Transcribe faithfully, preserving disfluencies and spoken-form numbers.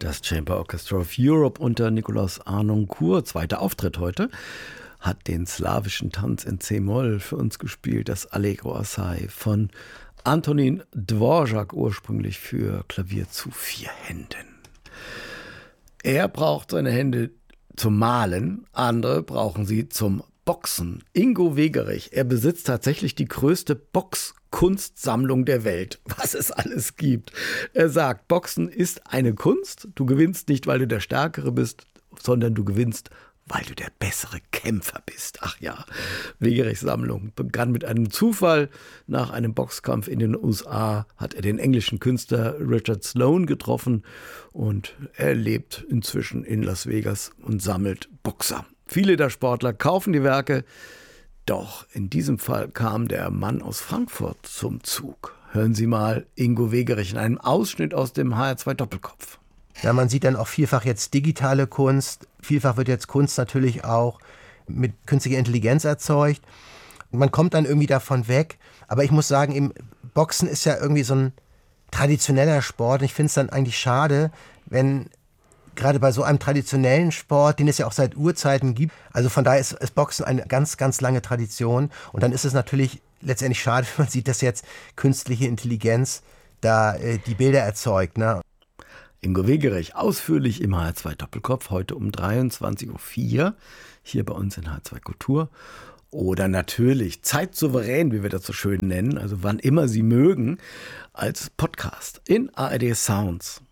Das Chamber Orchestra of Europe unter Nikolaus Harnoncourt, zweiter Auftritt heute, hat den slawischen Tanz in C-Moll für uns gespielt, das Allegro Assai von Antonín Dvořák, ursprünglich für Klavier zu vier Händen. Er braucht seine Hände zum Malen, andere brauchen sie zum Boxen. Ingo Wegerich, er besitzt tatsächlich die größte Boxkunstsammlung der Welt, was es alles gibt. Er sagt, Boxen ist eine Kunst. Du gewinnst nicht, weil du der Stärkere bist, sondern du gewinnst, weil du der bessere Kämpfer bist. Ach ja, Wegerichs Sammlung begann mit einem Zufall. Nach einem Boxkampf in den U S A hat er den englischen Künstler Richard Sloan getroffen und er lebt inzwischen in Las Vegas und sammelt Boxer. Viele der Sportler kaufen die Werke, doch in diesem Fall kam der Mann aus Frankfurt zum Zug. Hören Sie mal Ingo Wegerich in einem Ausschnitt aus dem H R zwei Doppelkopf. Ja, man sieht dann auch vielfach jetzt digitale Kunst. Vielfach wird jetzt Kunst natürlich auch mit künstlicher Intelligenz erzeugt. Man kommt dann irgendwie davon weg. Aber ich muss sagen, eben, Boxen ist ja irgendwie so ein traditioneller Sport. Und ich finde es dann eigentlich schade, wenn gerade bei so einem traditionellen Sport, den es ja auch seit Urzeiten gibt, also von daher ist, ist Boxen eine ganz, ganz lange Tradition. Und dann ist es natürlich letztendlich schade, wenn man sieht, dass jetzt künstliche Intelligenz da äh, die Bilder erzeugt, ne? Ingo Wegerich ausführlich im H R zwei Doppelkopf, heute um dreiundzwanzig Uhr vier, hier bei uns in H R zwei Kultur. Oder natürlich zeitsouverän, wie wir das so schön nennen, also wann immer Sie mögen, als Podcast in A R D Sounds.